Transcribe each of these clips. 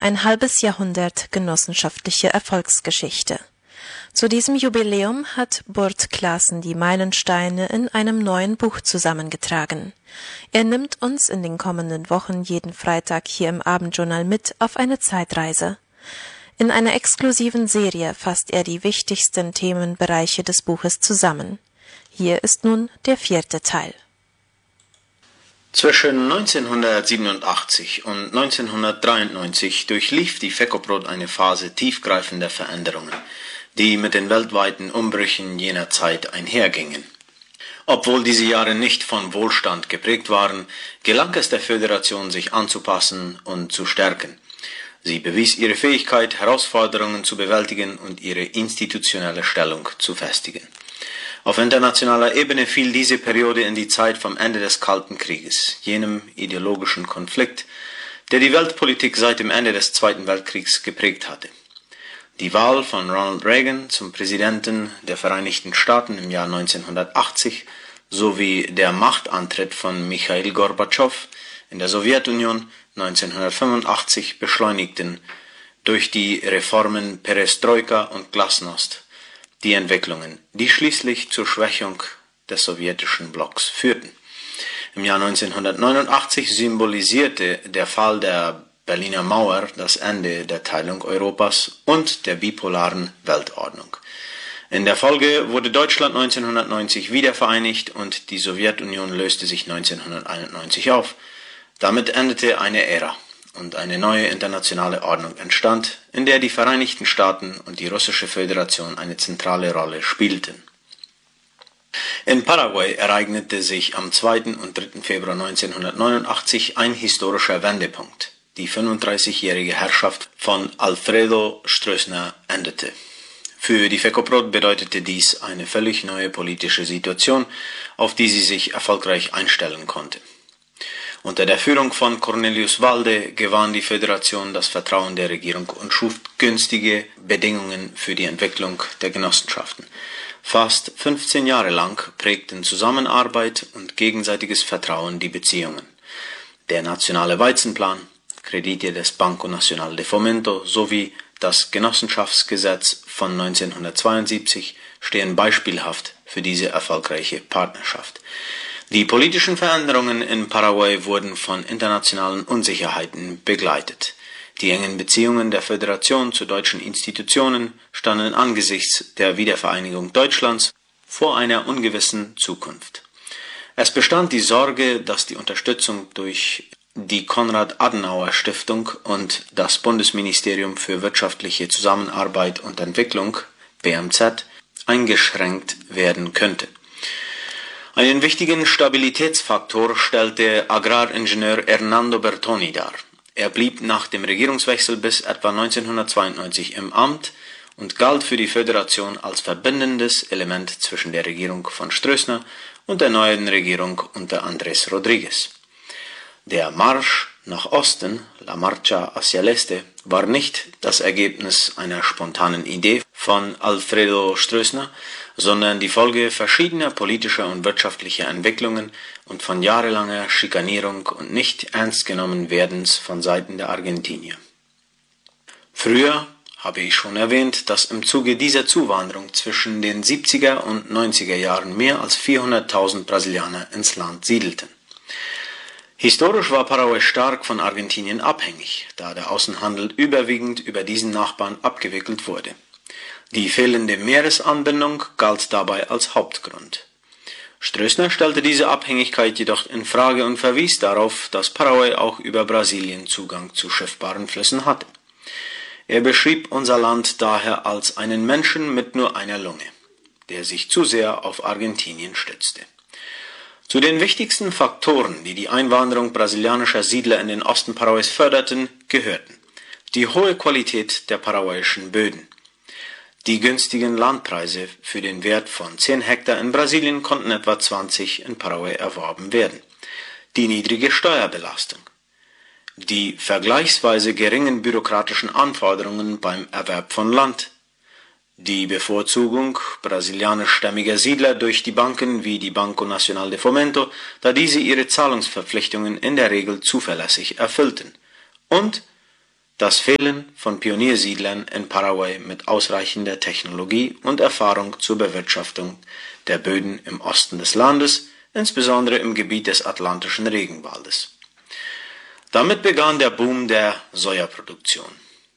ein halbes Jahrhundert genossenschaftliche Erfolgsgeschichte. Zu diesem Jubiläum hat Burt Claessen die Meilensteine in einem neuen Buch zusammengetragen. Er nimmt uns in den kommenden Wochen jeden Freitag hier im Abendjournal mit auf eine Zeitreise. In einer exklusiven Serie fasst er die wichtigsten Themenbereiche des Buches zusammen. Hier ist nun der 4. Teil. Zwischen 1987 und 1993 durchlief die Fecoprot eine Phase tiefgreifender Veränderungen, die mit den weltweiten Umbrüchen jener Zeit einhergingen. Obwohl diese Jahre nicht von Wohlstand geprägt waren, gelang es der Föderation, sich anzupassen und zu stärken. Sie bewies ihre Fähigkeit, Herausforderungen zu bewältigen und ihre institutionelle Stellung zu festigen. Auf internationaler Ebene fiel diese Periode in die Zeit vom Ende des Kalten Krieges, jenem ideologischen Konflikt, der die Weltpolitik seit dem Ende des Zweiten Weltkriegs geprägt hatte. Die Wahl von Ronald Reagan zum Präsidenten der Vereinigten Staaten im Jahr 1980 sowie der Machtantritt von Michail Gorbatschow in der Sowjetunion 1985 beschleunigten durch die Reformen Perestroika und Glasnost die Entwicklungen, die schließlich zur Schwächung des sowjetischen Blocks führten. Im Jahr 1989 symbolisierte der Fall der Berliner Mauer das Ende der Teilung Europas und der bipolaren Weltordnung. In der Folge wurde Deutschland 1990 wiedervereinigt und die Sowjetunion löste sich 1991 auf. Damit endete eine Ära und eine neue internationale Ordnung entstand, in der die Vereinigten Staaten und die Russische Föderation eine zentrale Rolle spielten. In Paraguay ereignete sich am 2. und 3. Februar 1989 ein historischer Wendepunkt. Die 35-jährige Herrschaft von Alfredo Stroessner endete. Für die Fecoprot bedeutete dies eine völlig neue politische Situation, auf die sie sich erfolgreich einstellen konnte. Unter der Führung von Cornelius Walde gewann die Föderation das Vertrauen der Regierung und schuf günstige Bedingungen für die Entwicklung der Genossenschaften. Fast 15 Jahre lang prägten Zusammenarbeit und gegenseitiges Vertrauen die Beziehungen. Der nationale Weizenplan, Kredite des Banco Nacional de Fomento sowie das Genossenschaftsgesetz von 1972 stehen beispielhaft für diese erfolgreiche Partnerschaft. Die politischen Veränderungen in Paraguay wurden von internationalen Unsicherheiten begleitet. Die engen Beziehungen der Föderation zu deutschen Institutionen standen angesichts der Wiedervereinigung Deutschlands vor einer ungewissen Zukunft. Es bestand die Sorge, dass die Unterstützung durch die Konrad-Adenauer-Stiftung und das Bundesministerium für wirtschaftliche Zusammenarbeit und Entwicklung, BMZ, eingeschränkt werden könnte. Einen wichtigen Stabilitätsfaktor stellte Agraringenieur Hernando Bertoni dar. Er blieb nach dem Regierungswechsel bis etwa 1992 im Amt und galt für die Föderation als verbindendes Element zwischen der Regierung von Stroessner und der neuen Regierung unter Andrés Rodríguez. Der Marsch nach Osten, La Marcha hacia el Este, war nicht das Ergebnis einer spontanen Idee von Alfredo Stroessner, sondern die Folge verschiedener politischer und wirtschaftlicher Entwicklungen und von jahrelanger Schikanierung und nicht ernst genommen werdens von Seiten der Argentinier. Früher habe ich schon erwähnt, dass im Zuge dieser Zuwanderung zwischen den 70er und 90er Jahren mehr als 400.000 Brasilianer ins Land siedelten. Historisch war Paraguay stark von Argentinien abhängig, da der Außenhandel überwiegend über diesen Nachbarn abgewickelt wurde. Die fehlende Meeresanbindung galt dabei als Hauptgrund. Stroessner stellte diese Abhängigkeit jedoch in Frage und verwies darauf, dass Paraguay auch über Brasilien Zugang zu schiffbaren Flüssen hatte. Er beschrieb unser Land daher als einen Menschen mit nur einer Lunge, der sich zu sehr auf Argentinien stützte. Zu den wichtigsten Faktoren, die die Einwanderung brasilianischer Siedler in den Osten Paraguays förderten, gehörten die hohe Qualität der paraguayischen Böden. Die günstigen Landpreise für den Wert von 10 Hektar in Brasilien konnten etwa 20 in Paraguay erworben werden. Die niedrige Steuerbelastung. Die vergleichsweise geringen bürokratischen Anforderungen beim Erwerb von Land. Die Bevorzugung brasilianischstämmiger Siedler durch die Banken wie die Banco Nacional de Fomento, da diese ihre Zahlungsverpflichtungen in der Regel zuverlässig erfüllten. Und das Fehlen von Pioniersiedlern in Paraguay mit ausreichender Technologie und Erfahrung zur Bewirtschaftung der Böden im Osten des Landes, insbesondere im Gebiet des Atlantischen Regenwaldes. Damit begann der Boom der Sojaproduktion.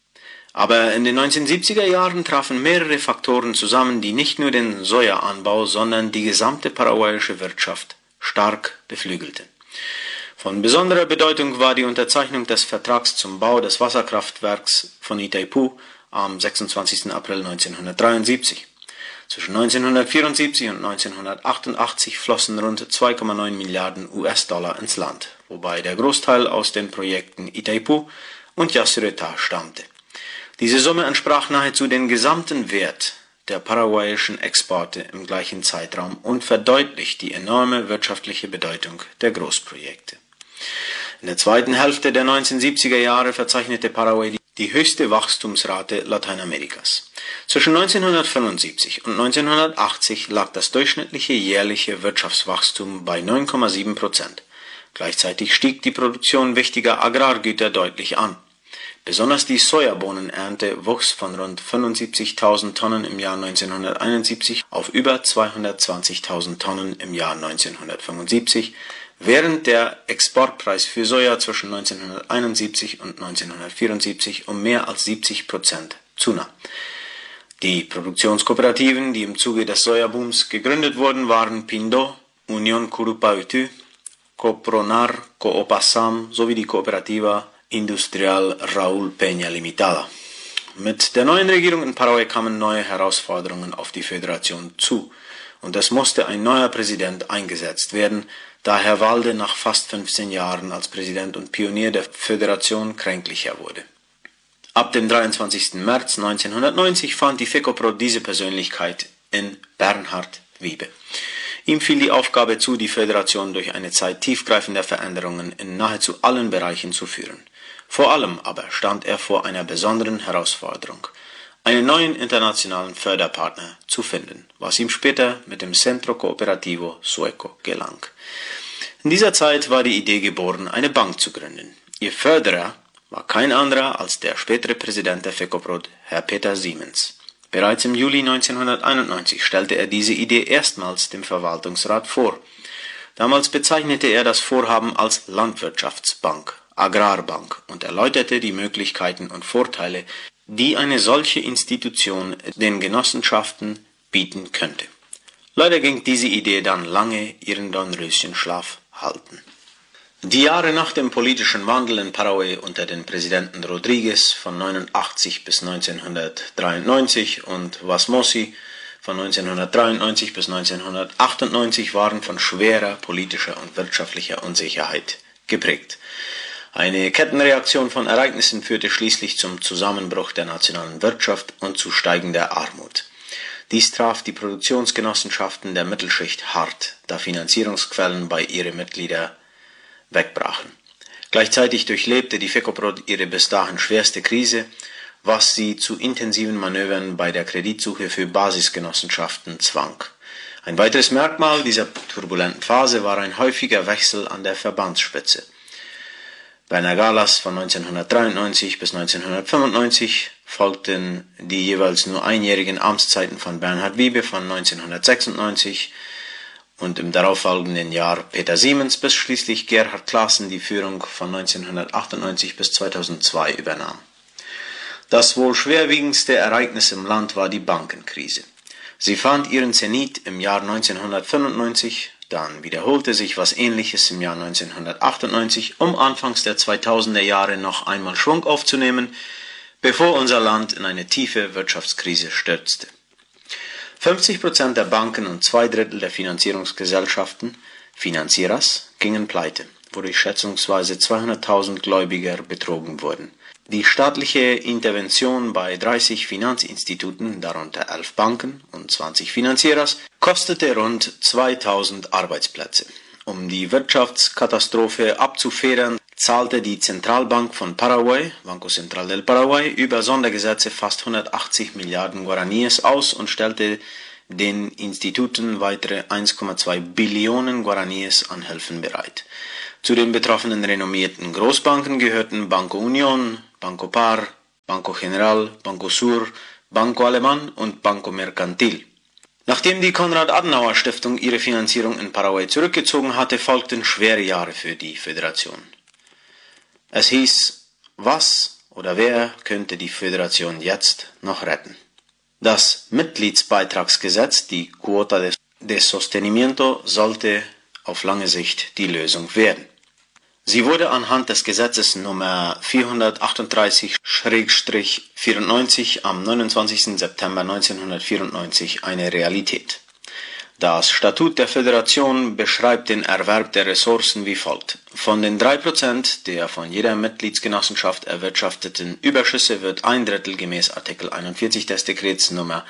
Aber in den 1970er Jahren trafen mehrere Faktoren zusammen, die nicht nur den Sojaanbau, sondern die gesamte paraguayische Wirtschaft stark beflügelten. Von besonderer Bedeutung war die Unterzeichnung des Vertrags zum Bau des Wasserkraftwerks von Itaipú am 26. April 1973. Zwischen 1974 und 1988 flossen rund 2,9 Milliarden US-Dollar ins Land, wobei der Großteil aus den Projekten Itaipú und Yacyretá stammte. Diese Summe entsprach nahezu den gesamten Wert der paraguayischen Exporte im gleichen Zeitraum und verdeutlicht die enorme wirtschaftliche Bedeutung der Großprojekte. In der zweiten Hälfte der 1970er Jahre verzeichnete Paraguay die höchste Wachstumsrate Lateinamerikas. Zwischen 1975 und 1980 lag das durchschnittliche jährliche Wirtschaftswachstum bei 9,7%. Gleichzeitig stieg die Produktion wichtiger Agrargüter deutlich an. Besonders die Sojabohnenernte wuchs von rund 75.000 Tonnen im Jahr 1971 auf über 220.000 Tonnen im Jahr 1975, während der Exportpreis für Soja zwischen 1971 und 1974 um mehr als 70% zunahm. Die Produktionskooperativen, die im Zuge des Sojabooms gegründet wurden, waren Pindó, Unión Curupaytú, Copronar, Coopasam sowie die Cooperativa Industrial Raúl Peña Limitada. Mit der neuen Regierung in Paraguay kamen neue Herausforderungen auf die Föderation zu und es musste ein neuer Präsident eingesetzt werden, da Herr Valde nach fast 15 Jahren als Präsident und Pionier der Föderation kränklicher wurde. Ab dem 23. März 1990 fand die FECOPROD diese Persönlichkeit in Bernhard Wiebe. Ihm fiel die Aufgabe zu, die Föderation durch eine Zeit tiefgreifender Veränderungen in nahezu allen Bereichen zu führen. Vor allem aber stand er vor einer besonderen Herausforderung, einen neuen internationalen Förderpartner zu finden, was ihm später mit dem Centro Cooperativo Sueco gelang. In dieser Zeit war die Idee geboren, eine Bank zu gründen. Ihr Förderer war kein anderer als der spätere Präsident der FECOPROD, Herr Peter Siemens. Bereits im Juli 1991 stellte er diese Idee erstmals dem Verwaltungsrat vor. Damals bezeichnete er das Vorhaben als Landwirtschaftsbank, Agrarbank und erläuterte die Möglichkeiten und Vorteile, die eine solche Institution den Genossenschaften bieten könnte. Leider ging diese Idee dann lange ihren Dornröschenschlaf halten. Die Jahre nach dem politischen Wandel in Paraguay unter den Präsidenten Rodriguez von 1989 bis 1993 und Wasmosy von 1993 bis 1998 waren von schwerer politischer und wirtschaftlicher Unsicherheit geprägt. Eine Kettenreaktion von Ereignissen führte schließlich zum Zusammenbruch der nationalen Wirtschaft und zu steigender Armut. Dies traf die Produktionsgenossenschaften der Mittelschicht hart, da Finanzierungsquellen bei ihren Mitgliedern wegbrachen. Gleichzeitig durchlebte die FECOPROD ihre bis dahin schwerste Krise, was sie zu intensiven Manövern bei der Kreditsuche für Basisgenossenschaften zwang. Ein weiteres Merkmal dieser turbulenten Phase war ein häufiger Wechsel an der Verbandsspitze. Werner Galas von 1993 bis 1995 folgten die jeweils nur einjährigen Amtszeiten von Bernhard Wiebe von 1996 und im darauffolgenden Jahr Peter Siemens, bis schließlich Gerhard Claassen die Führung von 1998 bis 2002 übernahm. Das wohl schwerwiegendste Ereignis im Land war die Bankenkrise. Sie fand ihren Zenit im Jahr 1995, dann wiederholte sich was Ähnliches im Jahr 1998, um anfangs der 2000er Jahre noch einmal Schwung aufzunehmen, bevor unser Land in eine tiefe Wirtschaftskrise stürzte. 50% der Banken und 2/3 der Finanzierungsgesellschaften, Financieras, gingen pleite, wodurch schätzungsweise 200.000 Gläubiger betrogen wurden. Die staatliche Intervention bei 30 Finanzinstituten, darunter 11 Banken und 20 Financieras, kostete rund 2.000 Arbeitsplätze. Um die Wirtschaftskatastrophe abzufedern, zahlte die Zentralbank von Paraguay, Banco Central del Paraguay, über Sondergesetze fast 180 Milliarden Guaraníes aus und stellte den Instituten weitere 1,2 Billionen Guaraníes an Hilfen bereit. Zu den betroffenen renommierten Großbanken gehörten Banco Unión, Banco Par, Banco General, Banco Sur, Banco Alemán und Banco Mercantil. Nachdem die Konrad-Adenauer-Stiftung ihre Finanzierung in Paraguay zurückgezogen hatte, folgten schwere Jahre für die Föderation. Es hieß, was oder wer könnte die Föderation jetzt noch retten? Das Mitgliedsbeitragsgesetz, die Cuota de Sostenimiento, sollte auf lange Sicht die Lösung werden. Sie wurde anhand des Gesetzes Nummer 438/94 am 29. September 1994 eine Realität. Das Statut der Föderation beschreibt den Erwerb der Ressourcen wie folgt. Von den 3% der von jeder Mitgliedsgenossenschaft erwirtschafteten Überschüsse wird 1/3 gemäß Artikel 41 des Dekrets Nummer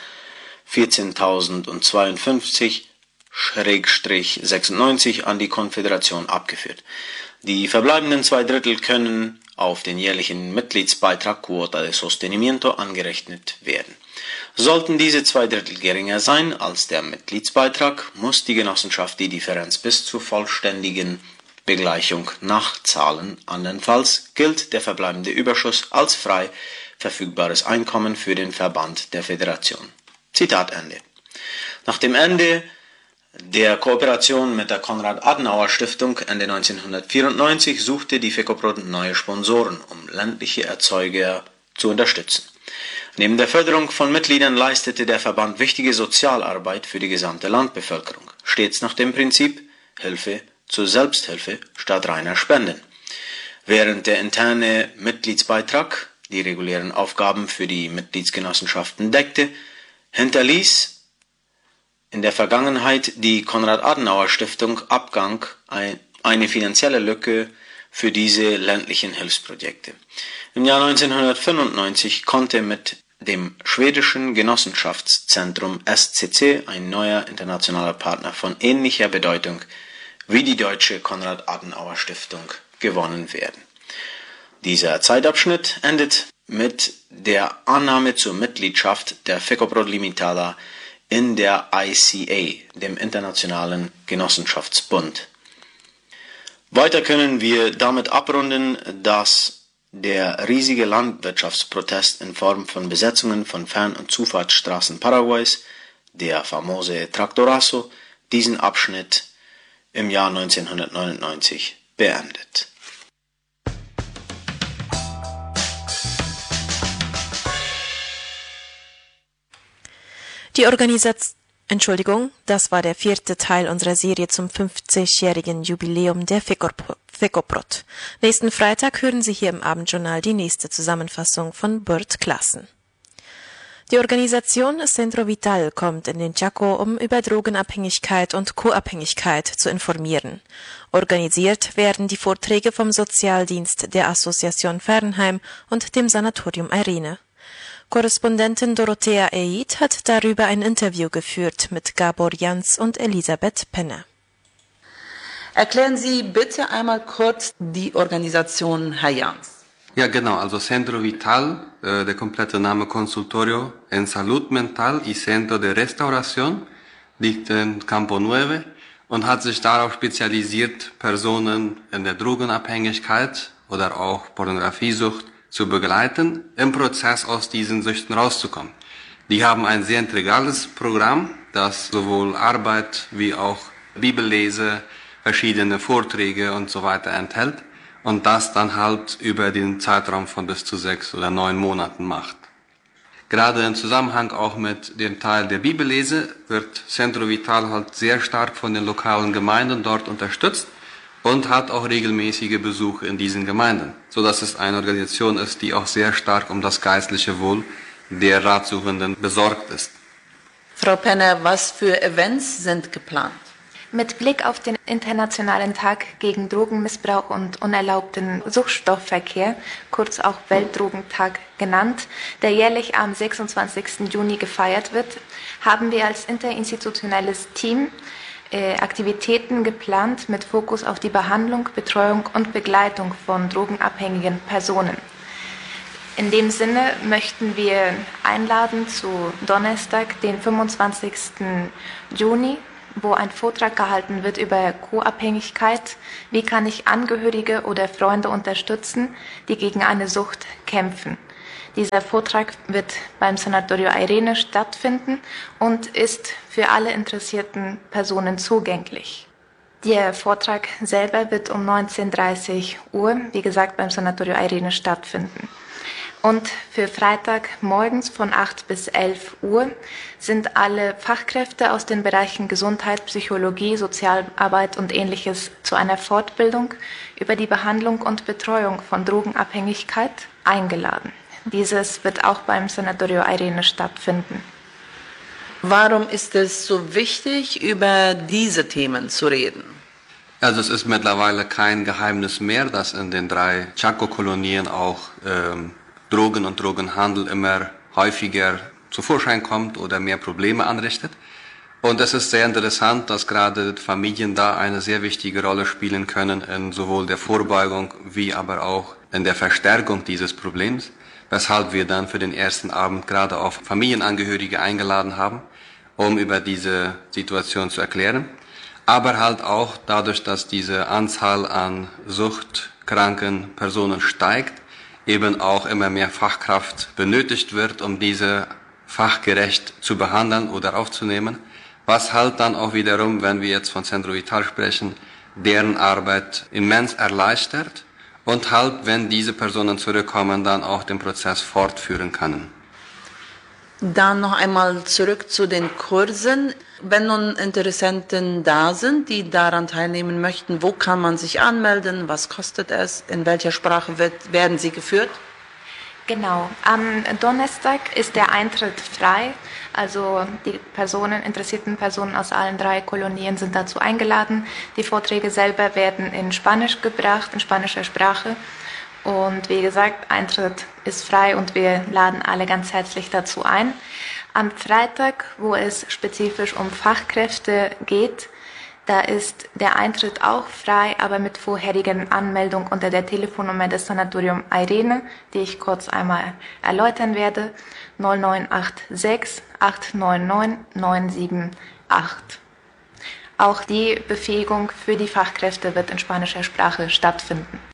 14.052/96 an die Konföderation abgeführt. Die verbleibenden 2/3 können auf den jährlichen Mitgliedsbeitrag Cuota de Sostenimiento angerechnet werden. Sollten diese 2/3 geringer sein als der Mitgliedsbeitrag, muss die Genossenschaft die Differenz bis zur vollständigen Begleichung nachzahlen. Andernfalls gilt der verbleibende Überschuss als frei verfügbares Einkommen für den Verband der Föderation. Zitat Ende. Nach dem Ende der Kooperation mit der Konrad-Adenauer-Stiftung Ende 1994 suchte die FECOPROD neue Sponsoren, um ländliche Erzeuger zu unterstützen. Neben der Förderung von Mitgliedern leistete der Verband wichtige Sozialarbeit für die gesamte Landbevölkerung, stets nach dem Prinzip Hilfe zur Selbsthilfe statt reiner Spenden. Während der interne Mitgliedsbeitrag die regulären Aufgaben für die Mitgliedsgenossenschaften deckte, hinterließ in der Vergangenheit die Konrad-Adenauer-Stiftung Abgang eine finanzielle Lücke für diese ländlichen Hilfsprojekte. Im Jahr 1995 konnte mit dem schwedischen Genossenschaftszentrum SCC ein neuer internationaler Partner von ähnlicher Bedeutung wie die deutsche Konrad-Adenauer-Stiftung gewonnen werden. Dieser Zeitabschnitt endet mit der Annahme zur Mitgliedschaft der FECOPROD Limitada in der ICA, dem Internationalen Genossenschaftsbund. Weiter können wir damit abrunden, dass der riesige Landwirtschaftsprotest in Form von Besetzungen von Fern- und Zufahrtsstraßen Paraguays, der famose Tractorazo, diesen Abschnitt im Jahr 1999 beendet. Das war der 4. Teil unserer Serie zum 50-jährigen Jubiläum der FECOPROD. Nächsten Freitag hören Sie hier im Abendjournal die nächste Zusammenfassung von Burt Claassen. Die Organisation Centro Vital kommt in den Chaco, um über Drogenabhängigkeit und Co-Abhängigkeit zu informieren. Organisiert werden die Vorträge vom Sozialdienst der Association Fernheim und dem Sanatorium Irene. Korrespondentin Dorothea Eid hat darüber ein Interview geführt mit Gabor Jans und Elisabeth Penner. Erklären Sie bitte einmal kurz die Organisation, Herr Jans. Ja, genau. Also Centro Vital, der komplette Name Consultorio en Salud Mental y Centro de Restauración, liegt in Campo Nueve und hat sich darauf spezialisiert, Personen in der Drogenabhängigkeit oder auch Pornografiesucht zu begleiten, im Prozess aus diesen Süchten rauszukommen. Die haben ein sehr integrales Programm, das sowohl Arbeit wie auch Bibellese, verschiedene Vorträge und so weiter enthält und das dann halt über den Zeitraum von bis zu 6 oder 9 Monaten macht. Gerade im Zusammenhang auch mit dem Teil der Bibellese wird Centro Vital halt sehr stark von den lokalen Gemeinden dort unterstützt und hat auch regelmäßige Besuche in diesen Gemeinden, so dass es eine Organisation ist, die auch sehr stark um das geistliche Wohl der Ratsuchenden besorgt ist. Frau Penner, was für Events sind geplant? Mit Blick auf den Internationalen Tag gegen Drogenmissbrauch und unerlaubten Suchtstoffverkehr, kurz auch Weltdrogentag genannt, der jährlich am 26. Juni gefeiert wird, haben wir als interinstitutionelles Team Aktivitäten geplant mit Fokus auf die Behandlung, Betreuung und Begleitung von drogenabhängigen Personen. In dem Sinne möchten wir einladen zu Donnerstag, den 25. Juni wo ein Vortrag gehalten wird über Co-Abhängigkeit. Wie kann ich Angehörige oder Freunde unterstützen, die gegen eine Sucht kämpfen? Dieser Vortrag wird beim Sanatorio Airene stattfinden und ist für alle interessierten Personen zugänglich. Der Vortrag selber wird um 19:30 Uhr, wie gesagt, beim Sanatorio Airene stattfinden. Und für Freitag morgens von 8 bis 11 Uhr sind alle Fachkräfte aus den Bereichen Gesundheit, Psychologie, Sozialarbeit und Ähnliches zu einer Fortbildung über die Behandlung und Betreuung von Drogenabhängigkeit eingeladen. Dieses wird auch beim Sanatorio Airene stattfinden. Warum ist es so wichtig, über diese Themen zu reden? Also es ist mittlerweile kein Geheimnis mehr, dass in den 3 Chaco-Kolonien auch Drogen und Drogenhandel immer häufiger zu Vorschein kommt oder mehr Probleme anrichtet. Und es ist sehr interessant, dass gerade Familien da eine sehr wichtige Rolle spielen können in sowohl der Vorbeugung wie aber auch in der Verstärkung dieses Problems, weshalb wir dann für den ersten Abend gerade auch Familienangehörige eingeladen haben, um über diese Situation zu erklären. Aber halt auch dadurch, dass diese Anzahl an suchtkranken Personen steigt, eben auch immer mehr Fachkraft benötigt wird, um diese fachgerecht zu behandeln oder aufzunehmen, was halt dann auch wiederum, wenn wir jetzt von Centro Vital sprechen, deren Arbeit immens erleichtert und halt, wenn diese Personen zurückkommen, dann auch den Prozess fortführen können. Dann noch einmal zurück zu den Kursen. Wenn nun Interessenten da sind, die daran teilnehmen möchten, wo kann man sich anmelden? Was kostet es? In welcher Sprache werden sie geführt? Genau, am Donnerstag ist der Eintritt frei. Also die interessierten Personen aus allen 3 Kolonien sind dazu eingeladen. Die Vorträge selber werden in Spanisch gebracht, in spanischer Sprache. Und wie gesagt, Eintritt ist frei und wir laden alle ganz herzlich dazu ein. Am Freitag, wo es spezifisch um Fachkräfte geht, da ist der Eintritt auch frei, aber mit vorherigen Anmeldung unter der Telefonnummer des Sanatorium Airene, die ich kurz einmal erläutern werde, 0986 899 978. Auch die Befähigung für die Fachkräfte wird in spanischer Sprache stattfinden.